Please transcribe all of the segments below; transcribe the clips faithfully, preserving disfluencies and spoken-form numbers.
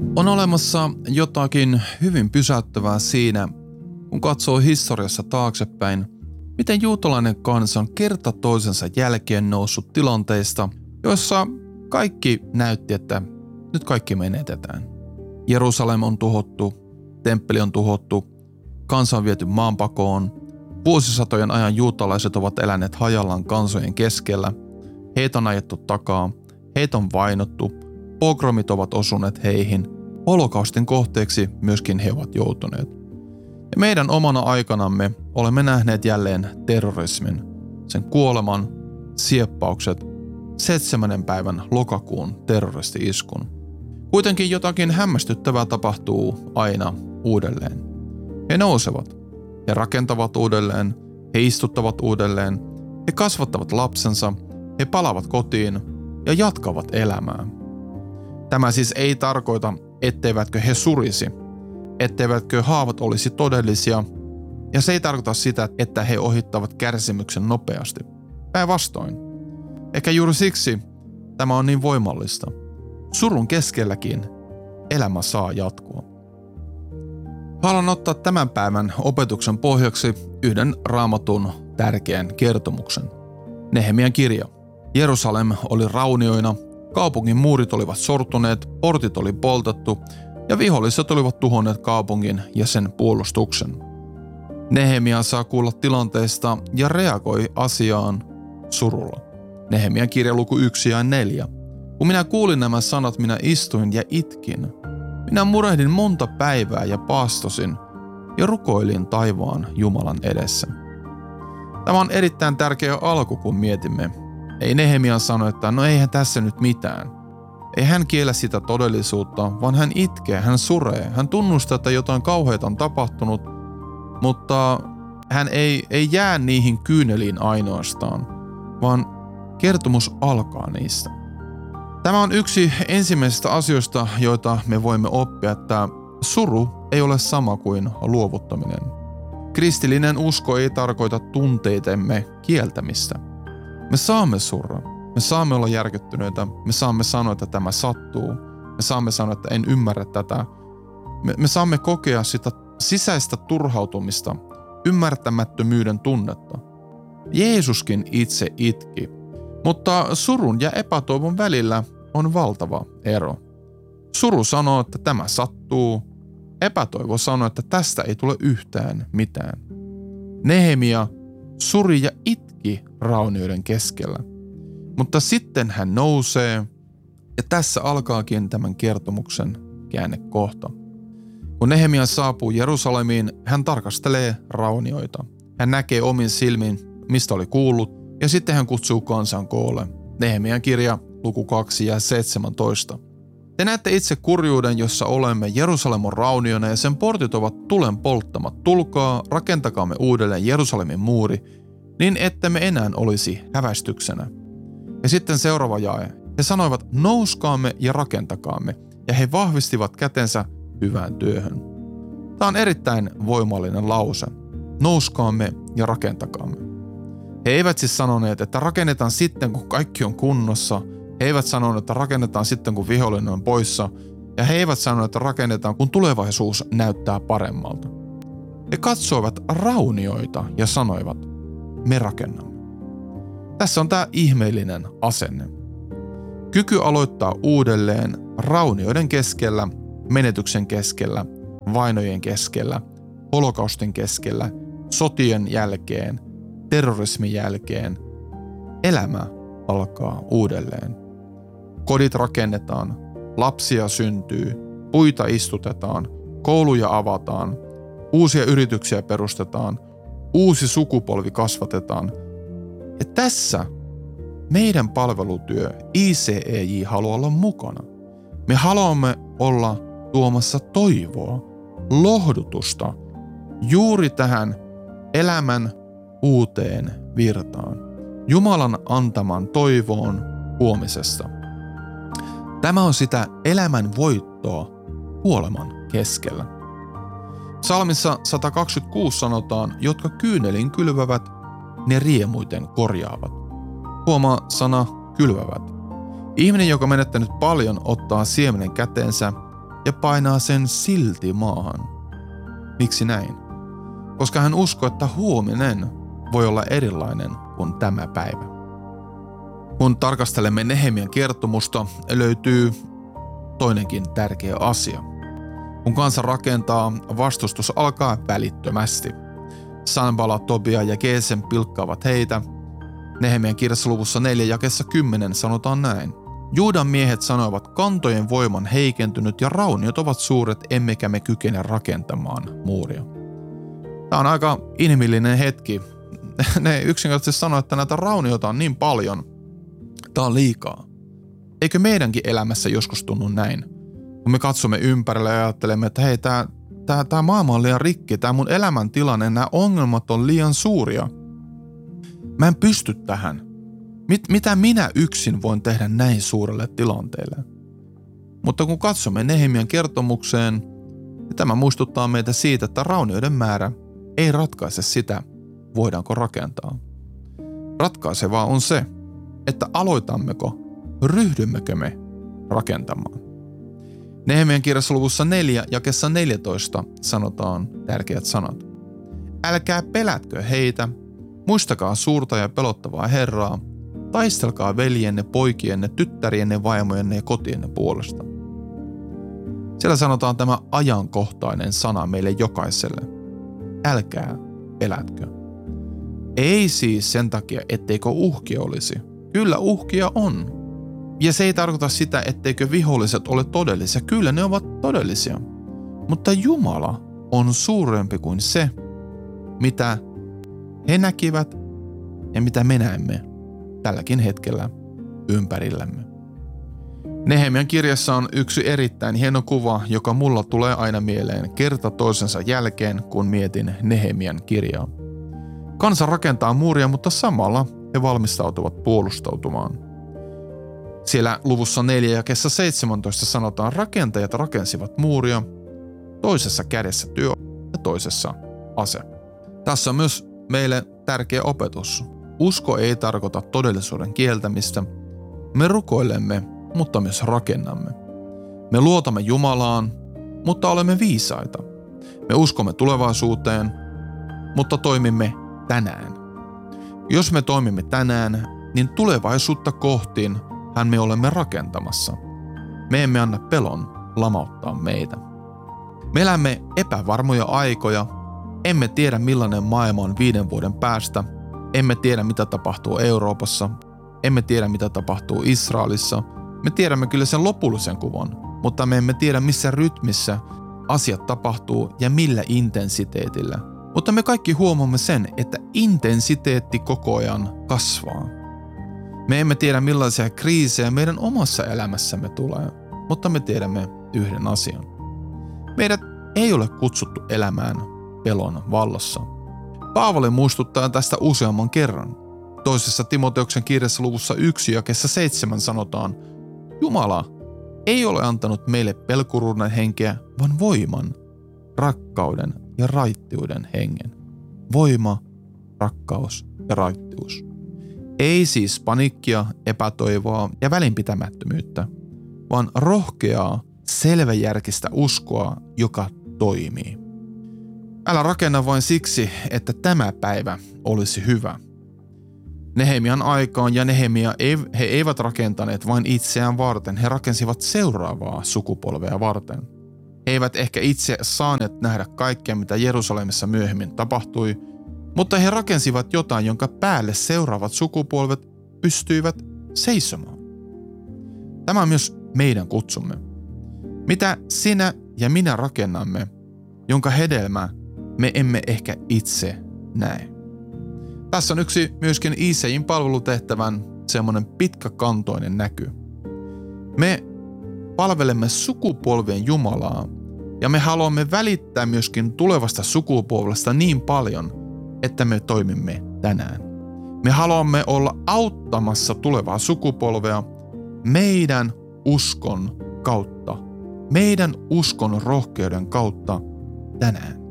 On olemassa jotakin hyvin pysäyttävää siinä, kun katsoo historiassa taaksepäin, miten juutalainen kansa on kerta toisensa jälkeen noussut tilanteista, joissa kaikki näytti, että nyt kaikki menetetään. Jerusalem on tuhottu, temppeli on tuhottu, kansa on viety maanpakoon, vuosisatojen ajan juutalaiset ovat eläneet hajallaan kansojen keskellä, heitä on ajettu takaa, heitä on vainottu, pogromit ovat osuneet heihin, holokaustin kohteeksi myöskin he ovat joutuneet. Ja meidän omana aikanamme olemme nähneet jälleen terrorismin, sen kuoleman, sieppaukset, seitsemännen päivän lokakuun terroristi-iskun. Kuitenkin jotakin hämmästyttävää tapahtuu aina uudelleen. He nousevat, he rakentavat uudelleen, he istuttavat uudelleen, he kasvattavat lapsensa, he palaavat kotiin ja jatkavat elämää. Tämä siis ei tarkoita, etteivätkö he surisi, etteivätkö haavat olisi todellisia, ja se ei tarkoita sitä, että he ohittavat kärsimyksen nopeasti. Päinvastoin. Ehkä juuri siksi tämä on niin voimallista. Surun keskelläkin elämä saa jatkua. Haluan ottaa tämän päivän opetuksen pohjaksi yhden Raamatun tärkeän kertomuksen. Nehemian kirja. Jerusalem oli raunioina, kaupungin muurit olivat sortuneet, portit oli poltettu ja viholliset olivat tuhonneet kaupungin ja sen puolustuksen. Nehemia saa kuulla tilanteesta ja reagoi asiaan surulla. Nehemian kirja luku yksi ja neljä. Kun minä kuulin nämä sanat, minä istuin ja itkin. Minä murehdin monta päivää ja paastosin ja rukoilin taivaan Jumalan edessä. Tämä on erittäin tärkeä alku, kun mietimme. Ei Nehemia sano, että no eihän tässä nyt mitään. Ei hän kiellä sitä todellisuutta, vaan hän itkee, hän suree, hän tunnustaa, että jotain kauheita on tapahtunut, mutta hän ei, ei jää niihin kyyneliin ainoastaan, vaan kertomus alkaa niistä. Tämä on yksi ensimmäisistä asioista, joita me voimme oppia, että suru ei ole sama kuin luovuttaminen. Kristillinen usko ei tarkoita tunteitemme kieltämistä. Me saamme surra, me saamme olla järkyttyneitä, me saamme sanoa, että tämä sattuu, me saamme sanoa, että en ymmärrä tätä. Me, me saamme kokea sitä sisäistä turhautumista, ymmärtämättömyyden tunnetta. Jeesuskin itse itki, mutta surun ja epätoivon välillä on valtava ero. Suru sanoo, että tämä sattuu, epätoivo sanoo, että tästä ei tule yhtään mitään. Nehemia suri ja itki raunioiden keskellä. Mutta sitten hän nousee, ja tässä alkaakin tämän kertomuksen käännekohta. Kun Nehemia saapuu Jerusalemiin, hän tarkastelee raunioita. Hän näkee omin silmin, mistä oli kuullut, ja sitten hän kutsuu kansan koolle. Nehemian kirja, luku kaksi ja seitsemäntoista. Te näette itse kurjuuden, jossa olemme. Jerusalem on rauniona ja sen portit ovat tulen polttamat. Tulkaa, rakentakaamme uudelleen Jerusalemin muuri, niin ettemme enää olisi hävästyksenä. Ja sitten seuraava jae. He sanoivat, nouskaamme ja rakentakaamme, ja he vahvistivat kätensä hyvään työhön. Tämä on erittäin voimallinen lause. Nouskaamme ja rakentakaamme. He eivät siis sanoneet, että rakennetaan sitten, kun kaikki on kunnossa. He eivät sanoneet, että rakennetaan sitten, kun vihollinen on poissa. Ja he eivät sanoneet, että rakennetaan, kun tulevaisuus näyttää paremmalta. He katsoivat raunioita ja sanoivat, me rakennamme. Tässä on tämä ihmeellinen asenne. Kyky aloittaa uudelleen raunioiden keskellä, menetyksen keskellä, vainojen keskellä, holokaustin keskellä, sotien jälkeen, terrorismin jälkeen. Elämä alkaa uudelleen. Kodit rakennetaan, lapsia syntyy, puita istutetaan, kouluja avataan, uusia yrityksiä perustetaan, uusi sukupolvi kasvatetaan. Ja tässä meidän palvelutyö I C E J haluaa olla mukana. Me haluamme olla tuomassa toivoa, lohdutusta juuri tähän elämän uuteen virtaan. Jumalan antaman toivoon huomisesta. Tämä on sitä elämän voittoa kuoleman keskellä. Psalmissa sata kaksikymmentäkuusi sanotaan, jotka kyynelin kylvävät, ne riemuiten korjaavat. Huomaa sana kylvävät. Ihminen, joka menettänyt paljon, ottaa siemenen käteensä ja painaa sen silti maahan. Miksi näin? Koska hän uskoo, että huominen voi olla erilainen kuin tämä päivä. Kun tarkastelemme Nehemian kertomusta, löytyy toinenkin tärkeä asia. Kun kansa rakentaa, vastustus alkaa välittömästi. Sanballat, Tobia ja Gesem pilkkaavat heitä. Nehemian kirjassa luvussa neljä jakeessa kymmenen sanotaan näin. Juudan miehet sanoivat, kantojen voiman heikentynyt ja rauniot ovat suuret, emmekä me kykene rakentamaan muuria. Tämä on aika inhimillinen hetki. Ne yksinkertaisesti sanoo, että näitä raunioita on niin paljon. Tämä on liikaa. Eikö meidänkin elämässä joskus tunnu näin? Kun me katsomme ympärille ja ajattelemme, että hei, tämä, tämä, tämä maailma on liian rikki, tämä mun elämäntilanne, nämä ongelmat on liian suuria. Mä en pysty tähän. Mit, mitä minä yksin voin tehdä näin suurelle tilanteelle? Mutta kun katsomme Nehemian kertomukseen, niin tämä muistuttaa meitä siitä, että raunioiden määrä ei ratkaise sitä, voidaanko rakentaa. Ratkaisevaa on se, että aloitammeko, ryhdymmekö me rakentamaan. Nehemian kirjassa luvussa neljä jakeessa neljätoista sanotaan tärkeät sanat. Älkää pelätkö heitä, muistakaa suurta ja pelottavaa Herraa, taistelkaa veljenne, poikienne, tyttärienne, vaimojenne ja kotienne puolesta. Siellä sanotaan tämä ajankohtainen sana meille jokaiselle. Älkää pelätkö. Ei siis sen takia, etteikö uhkia olisi. Kyllä uhkia on. Ja se ei tarkoita sitä, etteikö viholliset ole todellisia. Kyllä ne ovat todellisia. Mutta Jumala on suurempi kuin se, mitä he näkivät ja mitä me näemme tälläkin hetkellä ympärillämme. Nehemian kirjassa on yksi erittäin hieno kuva, joka mulla tulee aina mieleen kerta toisensa jälkeen, kun mietin Nehemian kirjaa. Kansa rakentaa muuria, mutta samalla he valmistautuvat puolustautumaan. Siellä luvussa neljä jakeessa seitsemäntoista sanotaan, rakentajat rakensivat muuria, toisessa kädessä työ ja toisessa ase. Tässä on myös meille tärkeä opetus. Usko ei tarkoita todellisuuden kieltämistä. Me rukoilemme, mutta myös rakennamme. Me luotamme Jumalaan, mutta olemme viisaita. Me uskomme tulevaisuuteen, mutta toimimme tänään. Jos me toimimme tänään, niin tulevaisuutta kohtiin hän me olemme rakentamassa. Me emme anna pelon lamauttaa meitä. Me elämme epävarmoja aikoja. Emme tiedä millainen maailma on viiden vuoden päästä. Emme tiedä mitä tapahtuu Euroopassa. Emme tiedä mitä tapahtuu Israelissa. Me tiedämme kyllä sen lopullisen kuvan, mutta me emme tiedä missä rytmissä asiat tapahtuu ja millä intensiteetillä. Mutta me kaikki huomaamme sen, että intensiteetti koko ajan kasvaa. Me emme tiedä millaisia kriisejä meidän omassa elämässämme tulee, mutta me tiedämme yhden asian. Meidät ei ole kutsuttu elämään pelon vallassa. Paavali muistuttaa tästä useamman kerran. Toisessa Timoteuksen kirjassa luvussa yksi jakeessa seitsemän sanotaan, Jumala ei ole antanut meille pelkuruuden henkeä, vaan voiman, rakkauden ja raittiuden hengen. Voima, rakkaus ja raittius. Ei siis paniikkia, epätoivoa ja välinpitämättömyyttä, vaan rohkeaa, selväjärkistä uskoa, joka toimii. Älä rakenna vain siksi, että tämä päivä olisi hyvä. Nehemian aikaan ja Nehemia he eivät rakentaneet vain itseään varten, he rakensivat seuraavaa sukupolvea varten. He eivät ehkä itse saaneet nähdä kaikkea, mitä Jerusalemissa myöhemmin tapahtui, mutta he rakensivat jotain, jonka päälle seuraavat sukupolvet pystyivät seisomaan. Tämä on myös meidän kutsumme. Mitä sinä ja minä rakennamme, jonka hedelmä me emme ehkä itse näe. Tässä on yksi myöskin Iisein palvelutehtävän semmoinen pitkäkantoinen näky. Me palvelemme sukupolvien Jumalaa ja me haluamme välittää myöskin tulevasta sukupolvesta niin paljon, että me toimimme tänään. Me haluamme olla auttamassa tulevaa sukupolvea meidän uskon kautta, meidän uskon rohkeuden kautta tänään.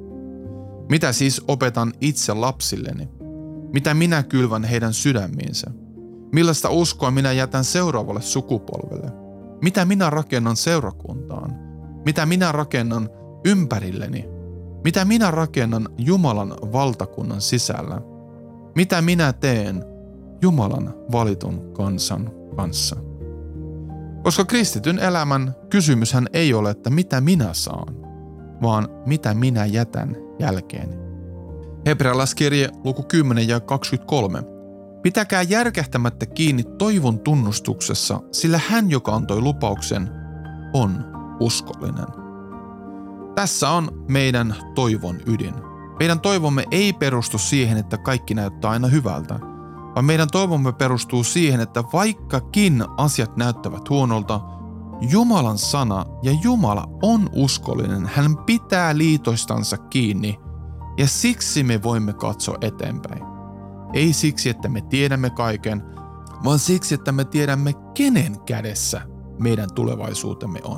Mitä siis opetan itse lapsilleni? Mitä minä kylvän heidän sydämiinsä? Millaista uskoa minä jätän seuraavalle sukupolvelle? Mitä minä rakennan seurakuntaan? mitä minä rakennan ympärilleni, mitä minä rakennan Jumalan valtakunnan sisällä, mitä minä teen Jumalan valitun kansan kanssa. Koska kristityn elämän kysymyshän ei ole, että mitä minä saan, vaan mitä minä jätän jälkeeni. Hebrealaiskirje luku kymmenen ja kaksikymmentäkolme. Pitäkää järkähtämättä kiinni toivon tunnustuksessa, sillä hän, joka antoi lupauksen, on uskollinen. Tässä on meidän toivon ydin. Meidän toivomme ei perustu siihen, että kaikki näyttää aina hyvältä, vaan meidän toivomme perustuu siihen, että vaikkakin asiat näyttävät huonolta, Jumalan sana ja Jumala on uskollinen. Hän pitää liitoistansa kiinni ja siksi me voimme katsoa eteenpäin. Ei siksi, että me tiedämme kaiken, vaan siksi, että me tiedämme, kenen kädessä meidän tulevaisuutemme on.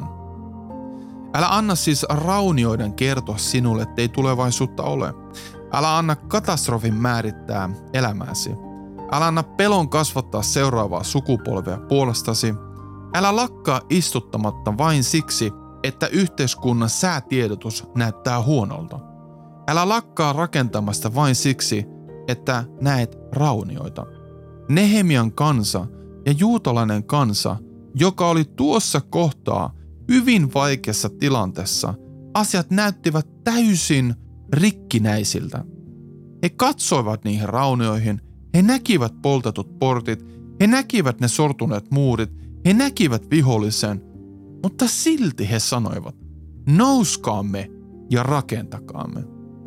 Älä anna siis raunioiden kertoa sinulle, ettei tulevaisuutta ole. Älä anna katastrofin määrittää elämääsi. Älä anna pelon kasvattaa seuraavaa sukupolvea puolestasi. Älä lakkaa istuttamatta vain siksi, että yhteiskunnan säätiedotus näyttää huonolta. Älä lakkaa rakentamasta vain siksi, että näet raunioita. Nehemian kansa ja juutalainen kansa, joka oli tuossa kohtaa hyvin vaikeassa tilanteessa, asiat näyttivät täysin rikkinäisiltä. He katsoivat niihin raunioihin, he näkivät poltetut portit, he näkivät ne sortuneet muurit, he näkivät vihollisen, mutta silti he sanoivat, nouskaamme ja rakentakaamme.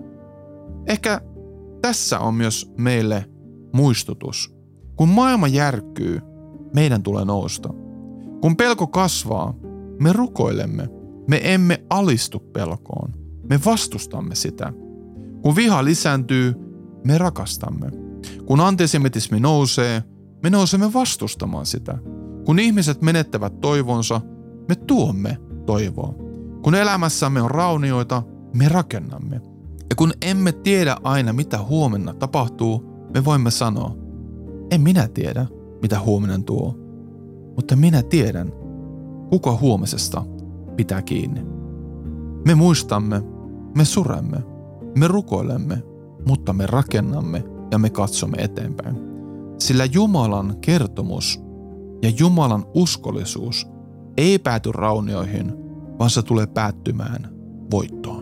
Ehkä tässä on myös meille muistutus. Kun maailma järkkyy, meidän tulee nousta. Kun pelko kasvaa, me rukoilemme. Me emme alistu pelkoon. Me vastustamme sitä. Kun viha lisääntyy, me rakastamme. Kun antisemitismi nousee, me nousemme vastustamaan sitä. Kun ihmiset menettävät toivonsa, me tuomme toivoa. Kun elämässämme on raunioita, me rakennamme. Ja kun emme tiedä aina, mitä huomenna tapahtuu, me voimme sanoa, en minä tiedä, mitä huominen tuo, mutta minä tiedän, kuka huomisesta pitää kiinni. Me muistamme, me suremme, me rukoilemme, mutta me rakennamme ja me katsomme eteenpäin. Sillä Jumalan kertomus ja Jumalan uskollisuus ei pääty raunioihin, vaan se tulee päättymään voittoon.